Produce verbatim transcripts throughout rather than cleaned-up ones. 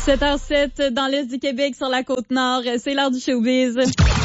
sept heures sept dans l'Est du Québec, sur la Côte-Nord. C'est l'heure du showbiz.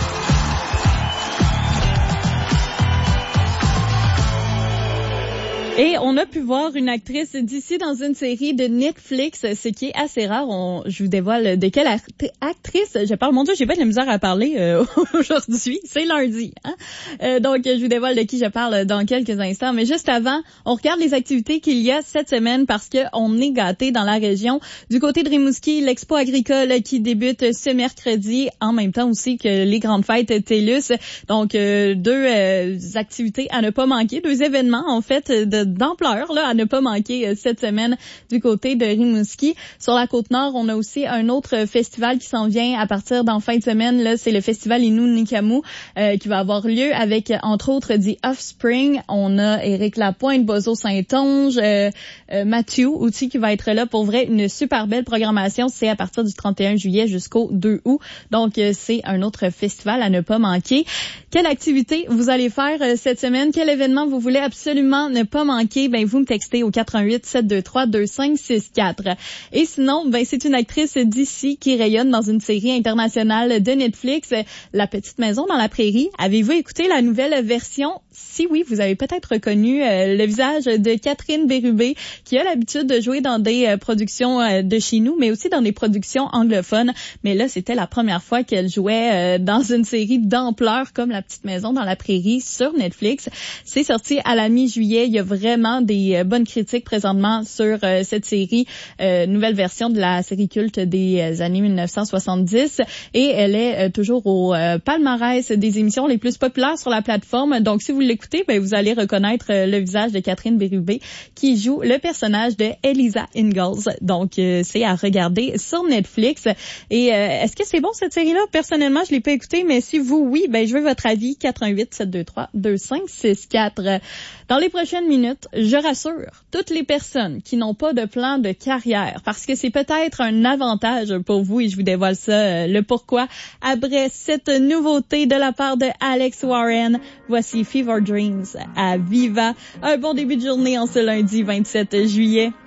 Et on a pu voir une actrice d'ici dans une série de Netflix, ce qui est assez rare. On, je vous dévoile de quelle act- actrice je parle. Mon Dieu, j'ai pas de la misère à parler euh, aujourd'hui. C'est lundi. Hein? Euh, donc, je vous dévoile de qui je parle dans quelques instants. Mais juste avant, on regarde les activités qu'il y a cette semaine parce que on est gâtés dans la région. Du côté de Rimouski, l'expo agricole qui débute ce mercredi, en même temps aussi que les grandes fêtes TELUS. Donc, euh, deux euh, activités à ne pas manquer, deux événements en fait de d'ampleur là à ne pas manquer euh, cette semaine du côté de Rimouski. Sur la Côte-Nord, on a aussi un autre festival qui s'en vient à partir d'en fin de semaine. Là, c'est le festival Innu Nikamu euh, qui va avoir lieu avec, entre autres, The Offspring. On a Éric Lapointe, Bozo Saint-Onge, euh, euh, Mathieu aussi qui va être là. Pour vrai, une super belle programmation. C'est à partir du trente et un juillet jusqu'au deux août. Donc, euh, c'est un autre festival à ne pas manquer. Quelle activité vous allez faire euh, cette semaine? Quel événement vous voulez absolument ne pas manquer? Ben, vous me textez au quatre un huit, sept deux trois, deux cinq six quatre. Et sinon, ben, c'est une actrice d'ici qui rayonne dans une série internationale de Netflix, La Petite Maison dans la Prairie. Avez-vous écouté la nouvelle version? Si oui, vous avez peut-être reconnu euh, le visage de Catherine Bérubé, qui a l'habitude de jouer dans des euh, productions euh, de chez nous, mais aussi dans des productions anglophones. Mais là, c'était la première fois qu'elle jouait euh, dans une série d'ampleur comme La Petite Maison dans la Prairie sur Netflix. C'est sorti à la mi-juillet. Il y a vraiment des euh, bonnes critiques présentement sur euh, cette série, euh, nouvelle version de la série culte des euh, années dix-neuf cent soixante-dix. Et elle est euh, toujours au euh, palmarès des émissions les plus populaires sur la plateforme. Donc, si vous l'écoutez, ben, vous allez reconnaître euh, le visage de Catherine Bérubé qui joue le personnage de Eliza Ingalls. Donc, euh, c'est à regarder sur Netflix. Et euh, est-ce que c'est bon cette série-là? Personnellement, je l'ai pas écoutée, mais si vous, oui, ben je veux votre avis. quatre un huit, sept deux trois, deux cinq six quatre. Dans les prochaines minutes, je rassure toutes les personnes qui n'ont pas de plan de carrière, parce que c'est peut-être un avantage pour vous et je vous dévoile ça, euh, le pourquoi, après cette nouveauté de la part de Alex Warren. Voici Fever Dreams à Viva. Un bon début de journée en ce lundi vingt-sept juillet.